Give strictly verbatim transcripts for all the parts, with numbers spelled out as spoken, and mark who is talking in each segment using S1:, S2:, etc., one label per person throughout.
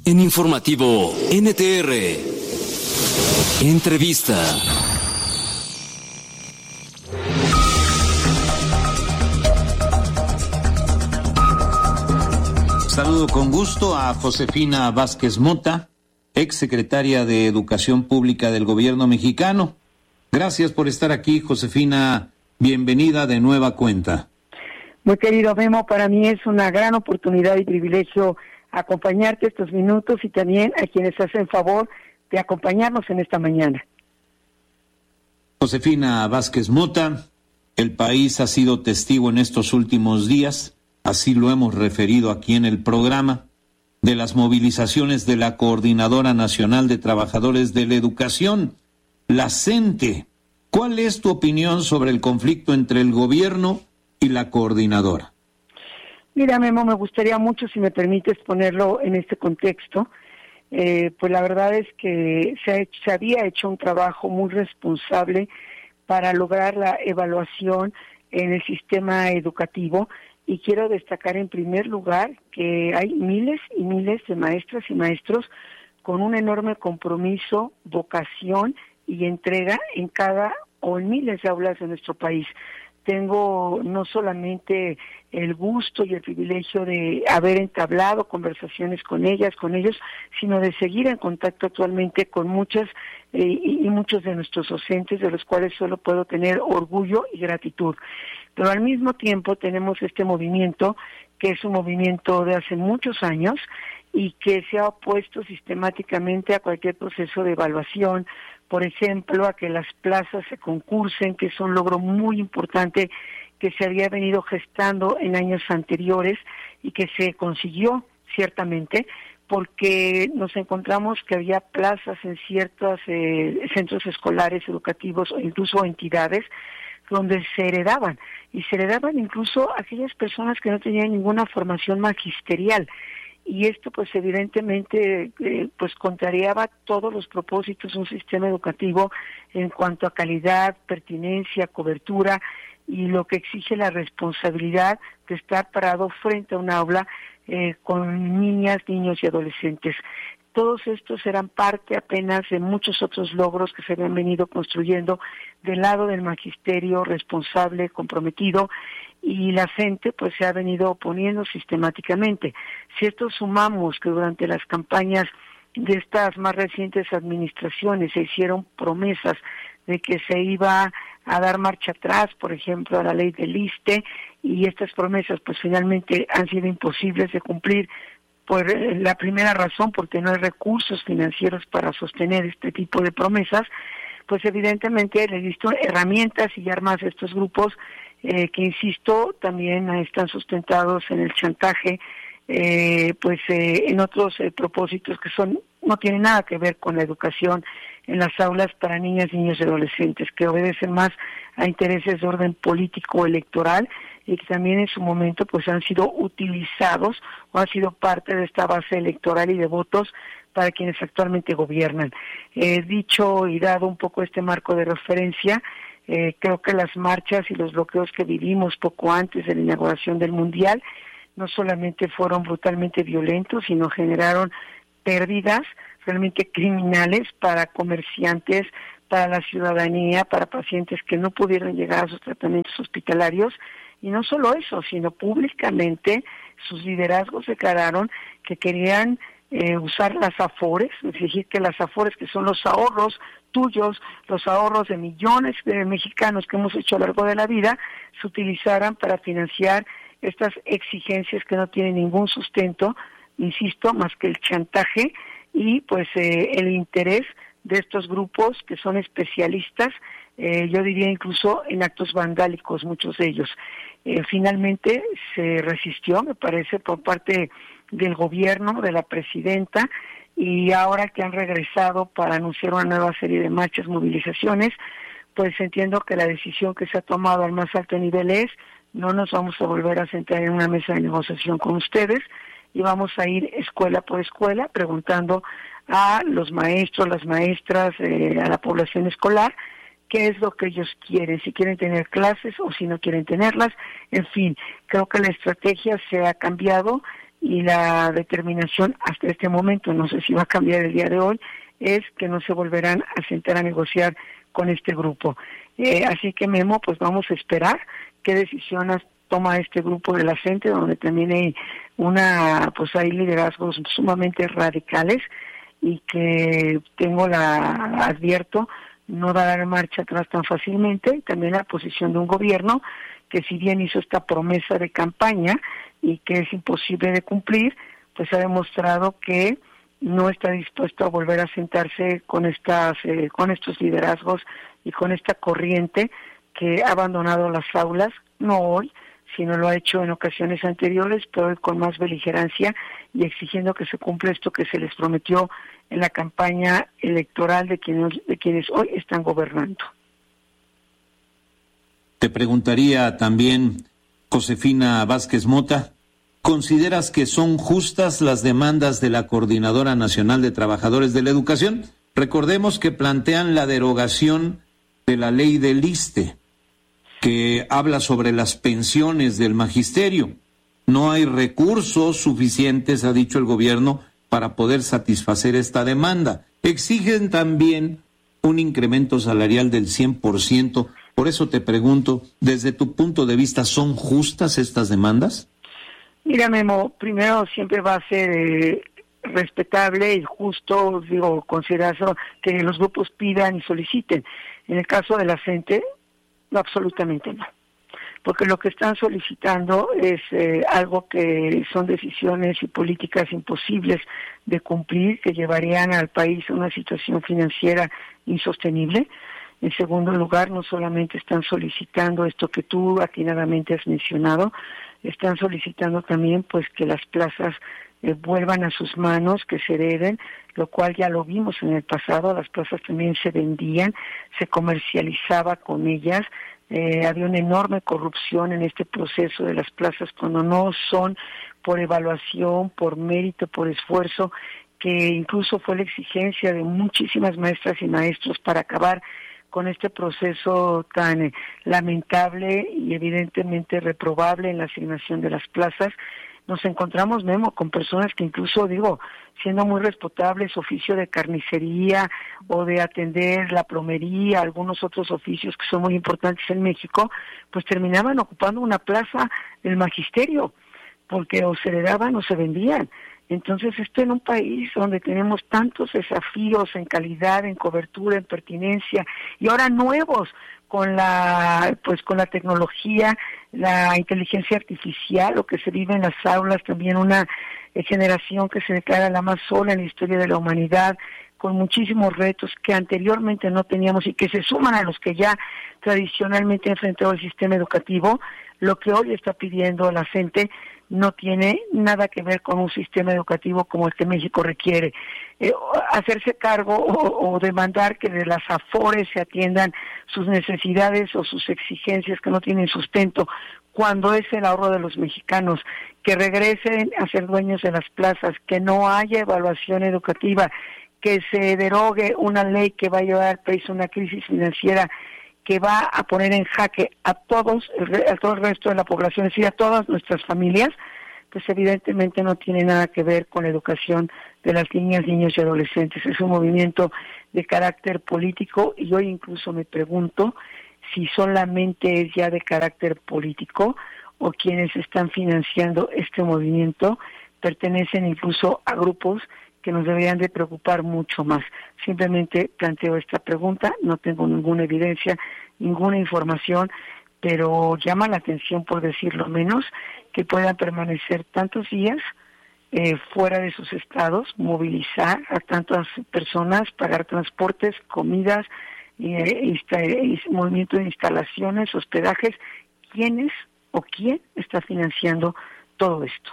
S1: En Informativo N T R, entrevista.
S2: Saludo con gusto a Josefina Vázquez Mota, exsecretaria de Educación Pública del Gobierno mexicano. Gracias por estar aquí, Josefina. Bienvenida de nueva cuenta.
S3: Muy querido Memo, para mí es una gran oportunidad y privilegio acompañarte estos minutos y también a quienes hacen favor de acompañarnos en esta mañana.
S2: Josefina Vázquez Mota, el país ha sido testigo en estos últimos días, así lo hemos referido aquí en el programa, de las movilizaciones de la Coordinadora Nacional de Trabajadores de la Educación, la CENTE. ¿Cuál es tu opinión sobre el conflicto entre el gobierno y la coordinadora?
S3: Mira, Memo, me gustaría mucho, si me permites ponerlo en este contexto. Eh, pues la verdad es que se, ha hecho, se había hecho un trabajo muy responsable para lograr la evaluación en el sistema educativo, y quiero destacar en primer lugar que hay miles y miles de maestras y maestros con un enorme compromiso, vocación y entrega en cada o en miles de aulas de nuestro país. Tengo no solamente el gusto y el privilegio de haber entablado conversaciones con ellas, con ellos, sino de seguir en contacto actualmente con muchas eh, y, y muchos de nuestros docentes, de los cuales solo puedo tener orgullo y gratitud. Pero al mismo tiempo tenemos este movimiento, que es un movimiento de hace muchos años y que se ha opuesto sistemáticamente a cualquier proceso de evaluación, por ejemplo, a que las plazas se concursen, que es un logro muy importante que se había venido gestando en años anteriores y que se consiguió ciertamente, porque nos encontramos que había plazas en ciertos eh, centros escolares, educativos o incluso entidades donde se heredaban, y se heredaban incluso a aquellas personas que no tenían ninguna formación magisterial. Y esto pues evidentemente eh, pues contrariaba todos los propósitos de un sistema educativo en cuanto a calidad, pertinencia, cobertura y lo que exige la responsabilidad de estar parado frente a un aula eh, con niñas, niños y adolescentes. Todos estos eran parte apenas de muchos otros logros que se habían venido construyendo del lado del magisterio responsable, comprometido, y la gente pues se ha venido oponiendo sistemáticamente. Si esto sumamos que durante las campañas de estas más recientes administraciones se hicieron promesas de que se iba a dar marcha atrás, por ejemplo, a la ley del ISSSTE, y estas promesas pues finalmente han sido imposibles de cumplir por la primera razón, porque no hay recursos financieros para sostener este tipo de promesas, pues evidentemente les visto herramientas y armas a estos grupos eh, que, insisto, también están sustentados en el chantaje, eh, pues eh, en otros eh, propósitos que son no tienen nada que ver con la educación en las aulas para niñas, niños y adolescentes, que obedecen más a intereses de orden político electoral y que también en su momento pues han sido utilizados o han sido parte de esta base electoral y de votos para quienes actualmente gobiernan. Eh, dicho y dado un poco este marco de referencia, eh, creo que las marchas y los bloqueos que vivimos poco antes de la inauguración del Mundial no solamente fueron brutalmente violentos, sino generaron pérdidas realmente criminales para comerciantes, para la ciudadanía, para pacientes que no pudieron llegar a sus tratamientos hospitalarios. Y no solo eso, sino públicamente sus liderazgos declararon que querían eh, usar las afores, es decir, que las afores, que son los ahorros tuyos, los ahorros de millones de mexicanos que hemos hecho a lo largo de la vida, se utilizaran para financiar estas exigencias que no tienen ningún sustento, insisto, más que el chantaje y pues eh, el interés de estos grupos que son especialistas, eh, yo diría incluso en actos vandálicos, muchos de ellos. Eh, finalmente se resistió, me parece, por parte del gobierno, de la presidenta, y ahora que han regresado para anunciar una nueva serie de marchas, movilizaciones, pues entiendo que la decisión que se ha tomado al más alto nivel es: no nos vamos a volver a sentar en una mesa de negociación con ustedes, y vamos a ir escuela por escuela preguntando a los maestros, las maestras, eh, a la población escolar, qué es lo que ellos quieren, si quieren tener clases o si no quieren tenerlas. En fin, creo que la estrategia se ha cambiado y la determinación hasta este momento, no sé si va a cambiar el día de hoy, es que no se volverán a sentar a negociar con este grupo. Eh, así que, Memo, pues vamos a esperar qué decisiones toma este grupo de la gente, donde también hay una, pues hay liderazgos sumamente radicales y que tengo la, advierto, no dará marcha atrás tan fácilmente, y también la posición de un gobierno que si bien hizo esta promesa de campaña y que es imposible de cumplir, pues ha demostrado que no está dispuesto a volver a sentarse con estas, eh, con estos liderazgos y con esta corriente que ha abandonado las aulas, no hoy, sino lo ha hecho en ocasiones anteriores, pero hoy con más beligerancia y exigiendo que se cumpla esto que se les prometió en la campaña electoral de quienes, de quienes hoy están gobernando.
S2: Te preguntaría también, Josefina Vázquez Mota, ¿consideras que son justas las demandas de la Coordinadora Nacional de Trabajadores de la Educación? Recordemos que plantean la derogación de la ley del ISSSTE, que habla sobre las pensiones del magisterio. No hay recursos suficientes, ha dicho el gobierno, para poder satisfacer esta demanda. Exigen también un incremento salarial del cien por ciento. Por eso te pregunto, desde tu punto de vista, ¿son justas estas demandas?
S3: Mira, Memo, primero siempre va a ser eh, respetable y justo, digo, considerar que los grupos pidan y soliciten. En el caso de la gente, no, absolutamente no. Porque lo que están solicitando es eh, algo que son decisiones y políticas imposibles de cumplir, que llevarían al país a una situación financiera insostenible. En segundo lugar, no solamente están solicitando esto que tú atinadamente has mencionado, están solicitando también pues que las plazas eh, vuelvan a sus manos, que se hereden, lo cual ya lo vimos en el pasado, las plazas también se vendían, se comercializaba con ellas, eh, había una enorme corrupción en este proceso de las plazas cuando no son por evaluación, por mérito, por esfuerzo, que incluso fue la exigencia de muchísimas maestras y maestros para acabar con este proceso tan eh, lamentable y evidentemente reprobable en la asignación de las plazas. Nos encontramos, Memo, con personas que incluso, digo, siendo muy respetables, oficio de carnicería o de atender la plomería, algunos otros oficios que son muy importantes en México, pues terminaban ocupando una plaza del magisterio, porque o se heredaban o se vendían. Entonces, esto en un país donde tenemos tantos desafíos en calidad, en cobertura, en pertinencia, y ahora nuevos con la, pues con la tecnología, la inteligencia artificial, lo que se vive en las aulas, también una eh, generación que se declara la más sola en la historia de la humanidad, con muchísimos retos que anteriormente no teníamos y que se suman a los que ya tradicionalmente ha enfrentado el sistema educativo. Lo que hoy está pidiendo la gente no tiene nada que ver con un sistema educativo como el que México requiere. Eh, hacerse cargo o, o demandar que de las AFORES se atiendan sus necesidades o sus exigencias que no tienen sustento, cuando es el ahorro de los mexicanos, que regresen a ser dueños de las plazas, que no haya evaluación educativa, que se derogue una ley que va a llevar al país a una crisis financiera que va a poner en jaque a todos, a todo el resto de la población, es decir, a todas nuestras familias, pues evidentemente no tiene nada que ver con la educación de las niñas, niños y adolescentes. Es un movimiento de carácter político y yo incluso me pregunto si solamente es ya de carácter político o quienes están financiando este movimiento pertenecen incluso a grupos que nos deberían de preocupar mucho más. Simplemente planteo esta pregunta, no tengo ninguna evidencia, ninguna información, pero llama la atención, por decirlo menos, que puedan permanecer tantos días eh, fuera de sus estados, movilizar a tantas personas, pagar transportes, comidas, eh, insta- movimiento de instalaciones, hospedajes. ¿Quiénes o quién está financiando todo esto?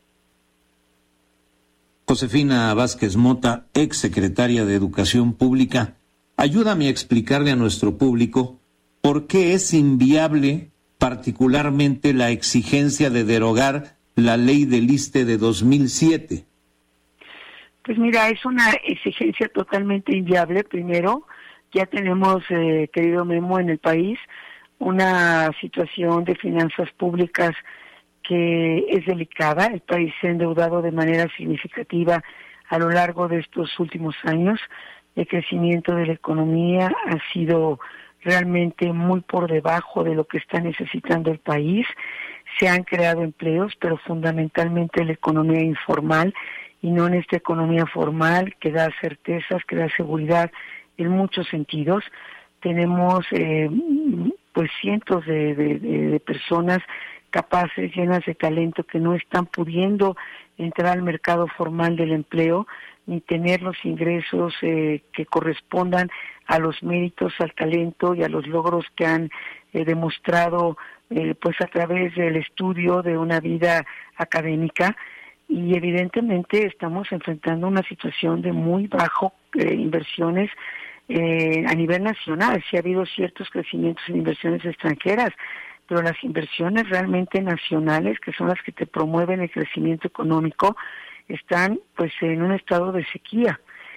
S2: Josefina Vázquez Mota, ex secretaria de Educación Pública, ayúdame a explicarle a nuestro público por qué es inviable particularmente la exigencia de derogar la ley del ISSSTE de dos mil siete.
S3: Pues mira, es una exigencia totalmente inviable. Primero, ya tenemos, eh, querido Memo, en el país una situación de finanzas públicas que es delicada. El país se ha endeudado de manera significativa a lo largo de estos últimos años. El crecimiento de la economía ha sido realmente muy por debajo de lo que está necesitando el país. Se han creado empleos, pero fundamentalmente la economía informal y no en esta economía formal que da certezas, que da seguridad en muchos sentidos. Tenemos eh, pues cientos de, de, de personas capaces, llenas de talento, que no están pudiendo entrar al mercado formal del empleo ni tener los ingresos eh, que correspondan a los méritos, al talento y a los logros que han eh, demostrado eh, pues a través del estudio de una vida académica. Y evidentemente estamos enfrentando una situación de muy bajo eh, inversiones eh, a nivel nacional. Sí ha habido ciertos crecimientos en inversiones extranjeras, pero las inversiones realmente nacionales, que son las que te promueven el crecimiento económico, están pues en un estado de sequía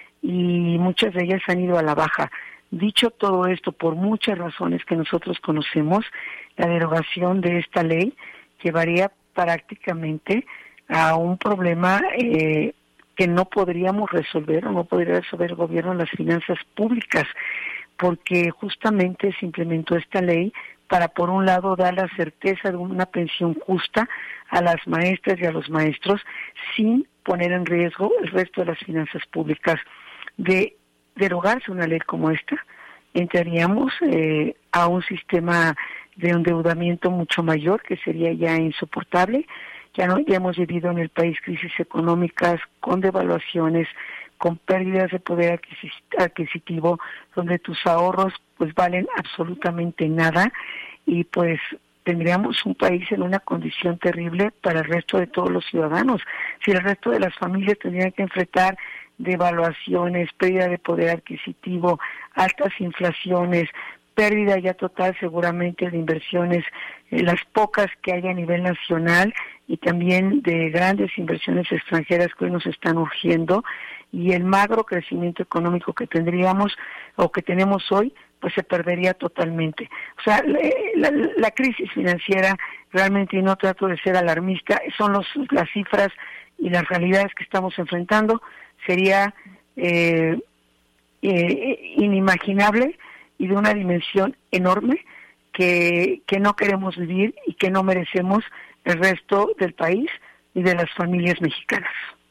S3: y muchas de ellas han ido a la baja. Dicho todo esto, por muchas razones que nosotros conocemos, la derogación de esta ley llevaría prácticamente a un problema eh, que no podríamos resolver o no podría resolver el gobierno en las finanzas públicas, porque justamente se implementó esta ley para, por un lado, dar la certeza de una pensión justa a las maestras y a los maestros sin poner en riesgo el resto de las finanzas públicas. De derogarse una ley como esta, entraríamos eh, a un sistema de endeudamiento mucho mayor, que sería ya insoportable. Ya no ya hemos vivido en el país crisis económicas con devaluaciones, con pérdidas de poder adquisitivo, donde tus ahorros pues valen absolutamente nada, y pues tendríamos un país en una condición terrible para el resto de todos los ciudadanos. Si el resto de las familias tendrían que enfrentar devaluaciones, pérdida de poder adquisitivo, altas inflaciones, pérdida ya total seguramente de inversiones, eh, las pocas que hay a nivel nacional y también de grandes inversiones extranjeras que hoy nos están urgiendo, y el magro crecimiento económico que tendríamos o que tenemos hoy, pues se perdería totalmente. O sea, la, la, la crisis financiera realmente, y no trato de ser alarmista, son los, las cifras y las realidades que estamos enfrentando. Sería eh, eh, inimaginable y de una dimensión enorme que, que no queremos vivir y que no merecemos el resto del país y de las familias mexicanas.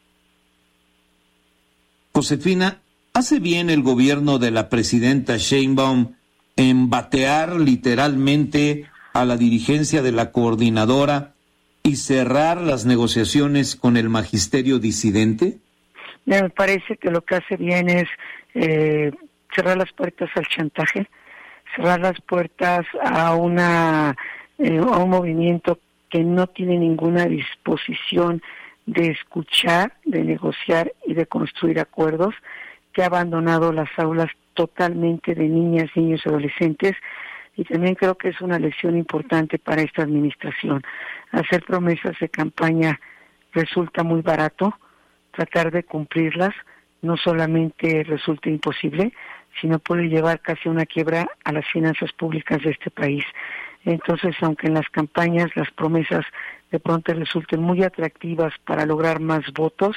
S2: Josefina, ¿hace bien el gobierno de la presidenta Sheinbaum en batear literalmente a la dirigencia de la coordinadora y cerrar las negociaciones con el magisterio disidente?
S3: Me parece que lo que hace bien es eh, cerrar las puertas al chantaje, cerrar las puertas a una eh, a un movimiento que no tiene ninguna disposición de escuchar, de negociar y de construir acuerdos, que ha abandonado las aulas totalmente de niñas, niños y adolescentes. Y también creo que es una lección importante para esta administración. Hacer promesas de campaña resulta muy barato, tratar de cumplirlas no solamente resulta imposible, sino puede llevar casi a una quiebra a las finanzas públicas de este país. Entonces, aunque en las campañas las promesas de pronto resulten muy atractivas para lograr más votos,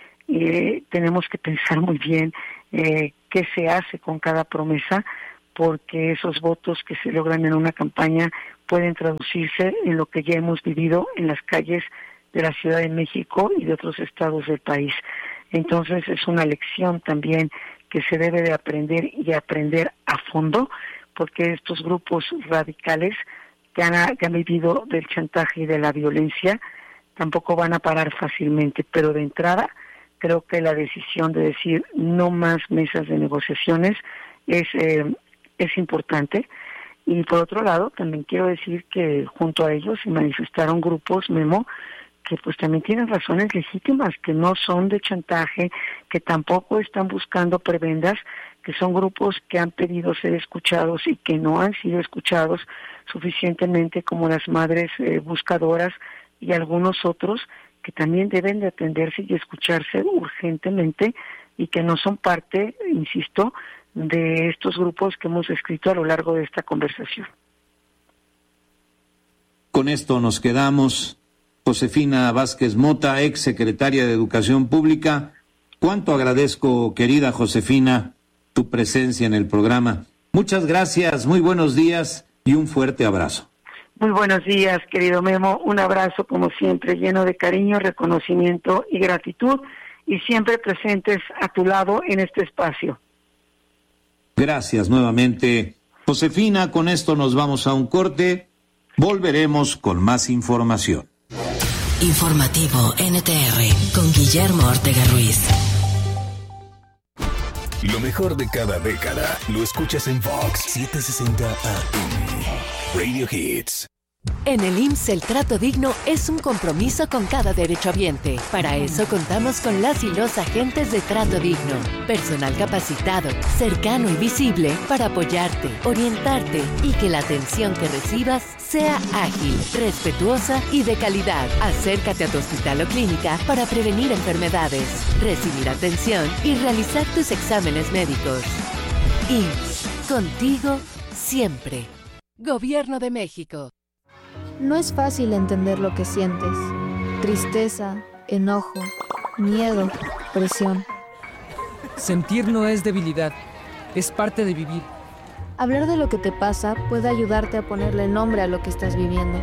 S3: eh, tenemos que pensar muy bien eh, qué se hace con cada promesa, porque esos votos que se logran en una campaña pueden traducirse en lo que ya hemos vivido en las calles de la Ciudad de México y de otros estados del país. Entonces es una lección también que se debe de aprender y de aprender a fondo, porque estos grupos radicales que han, que han vivido del chantaje y de la violencia tampoco van a parar fácilmente, pero de entrada creo que la decisión de decir no más mesas de negociaciones es, eh, es importante. Y por otro lado, también quiero decir que junto a ellos se manifestaron grupos, Memo, que pues también tienen razones legítimas, que no son de chantaje, que tampoco están buscando prebendas, que son grupos que han pedido ser escuchados y que no han sido escuchados suficientemente, como las madres eh, buscadoras y algunos otros que también deben de atenderse y escucharse urgentemente, y que no son parte, insisto, de estos grupos que hemos escrito a lo largo de esta conversación.
S2: Con esto nos quedamos. Josefina Vázquez Mota, ex secretaria de Educación Pública. Cuánto agradezco, querida Josefina, tu presencia en el programa. Muchas gracias, muy buenos días y un fuerte abrazo.
S3: Muy buenos días, querido Memo. Un abrazo, como siempre, lleno de cariño, reconocimiento y gratitud, y siempre presentes a tu lado en este espacio.
S2: Gracias nuevamente, Josefina. Con esto nos vamos a un corte. Volveremos con más información.
S4: Informativo N T R con Guillermo Ortega Ruiz.
S5: Lo mejor de cada década lo escuchas en Vox setecientos sesenta A M. Radio Hits.
S6: En el I M S S el trato digno es un compromiso con cada derechohabiente. Para eso contamos con las y los agentes de Trato Digno. Personal capacitado, cercano y visible para apoyarte, orientarte y que la atención que recibas sea ágil, respetuosa y de calidad. Acércate a tu hospital o clínica para prevenir enfermedades, recibir atención y realizar tus exámenes médicos. I M S S, contigo siempre. Gobierno de México.
S7: No es fácil entender lo que sientes. Tristeza, enojo, miedo, presión.
S8: Sentir no es debilidad, es parte de vivir.
S7: Hablar de lo que te pasa puede ayudarte a ponerle nombre a lo que estás viviendo.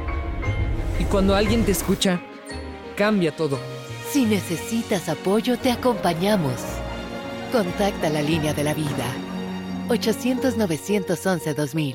S8: Y cuando alguien te escucha, cambia todo.
S6: Si necesitas apoyo, te acompañamos. Contacta la línea de la vida. ochocientos, novecientos once, dos mil.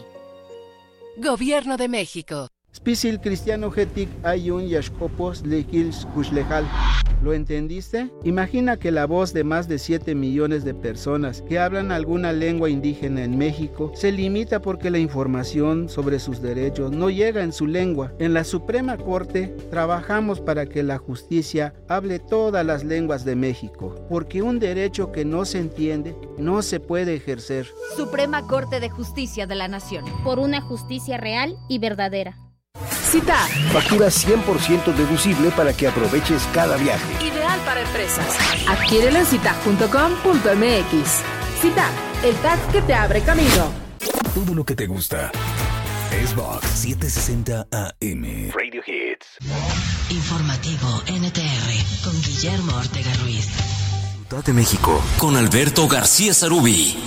S6: Gobierno de México.
S9: Spisil cristiano getic ayun yashkopos lekils kushlejal. ¿Lo entendiste? Imagina que la voz de más de siete millones de personas que hablan alguna lengua indígena en México se limita porque la información sobre sus derechos no llega en su lengua. En la Suprema Corte trabajamos para que la justicia hable todas las lenguas de México, porque un derecho que no se entiende no se puede ejercer.
S10: Suprema Corte de Justicia de la Nación. Por una justicia real y verdadera.
S11: Cita. Factura cien por ciento deducible para que aproveches cada viaje.
S12: Ideal para empresas. Adquiérelo en cita punto com punto m x. Cita, el tag que te abre camino.
S5: Todo lo que te gusta es Vox setecientos sesenta A M. Radio Hits.
S4: Informativo N T R con Guillermo Ortega Ruiz.
S1: Ciudad de México con Alberto García Zarubi.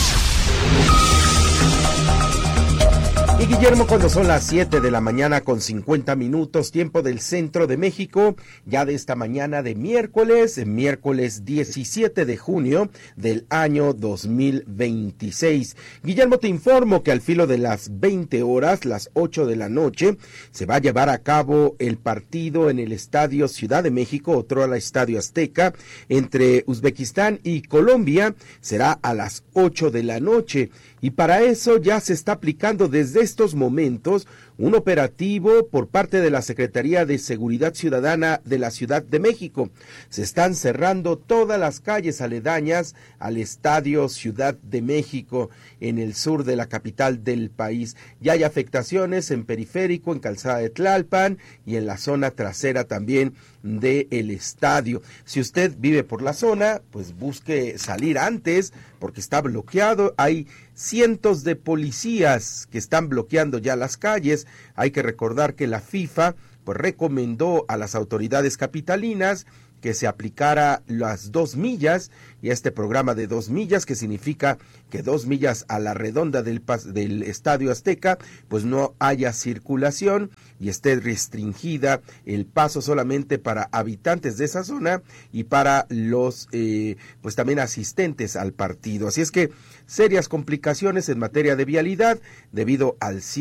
S13: Y Guillermo, cuando son las siete de la mañana con cincuenta minutos, tiempo del centro de México, ya de esta mañana de miércoles, miércoles diecisiete de junio del año dos mil veintiséis. Guillermo, te informo que al filo de las veinte horas, las ocho de la noche, se va a llevar a cabo el partido en el Estadio Ciudad de México, otro al Estadio Azteca, entre Uzbekistán y Colombia. Será a las ocho de la noche. Y para eso ya se está aplicando desde estos momentos un operativo por parte de la Secretaría de Seguridad Ciudadana de la Ciudad de México. Se están cerrando todas las calles aledañas al Estadio Ciudad de México en el sur de la capital del país. Ya hay afectaciones en Periférico, en Calzada de Tlalpan y en la zona trasera también del estadio. Si usted vive por la zona, pues busque salir antes porque está bloqueado. Hay cientos de policías que están bloqueando ya las calles. Hay que recordar que la FIFA pues recomendó a las autoridades capitalinas que se aplicara las dos millas y este programa de dos millas, que significa que dos millas a la redonda del, del Estadio Azteca, pues no haya circulación y esté restringida el paso solamente para habitantes de esa zona y para los, eh, pues también asistentes al partido. Así es que serias complicaciones en materia de vialidad debido al